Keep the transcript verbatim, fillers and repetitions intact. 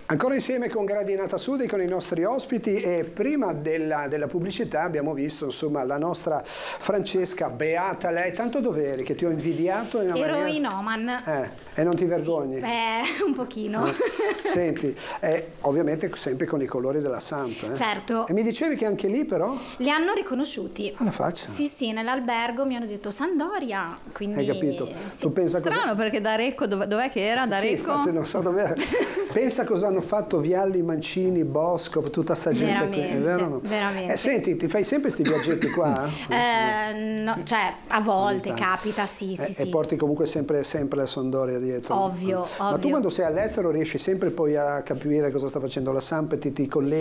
Ancora insieme con Gradinata Sud e con i nostri ospiti, e prima della, della pubblicità abbiamo visto insomma la nostra Francesca, beata lei, tanto doveri che ti ho invidiato in una Ero maniera... in Oman. Eh, e non ti vergogni? Sì, beh, un pochino. Eh. Senti, eh, ovviamente sempre con i colori della Samp. Eh. Certo. E mi dicevi che anche lì però? Li hanno riconosciuti. Alla faccia? Sì, sì, nell'albergo mi hanno detto Sandoria, quindi... Hai capito? Sì. Tu pensa cosa... Strano perché da Recco, dov- dov'è che era? Da Sì, Recco? infatti non so dove. Pensa cosa hanno fatto Vialli, Mancini, Bosco, tutta sta gente qui, è vero o no? Veramente. Eh, senti, ti fai sempre questi viaggetti qua? Eh, no, cioè, a volte Ogni tanto. capita, sì, sì, Eh, sì. E porti comunque sempre, sempre la Sondoria dietro. Ovvio, Ma tu ovvio. quando sei all'estero riesci sempre poi a capire cosa sta facendo la Samp e ti, ti colleghi?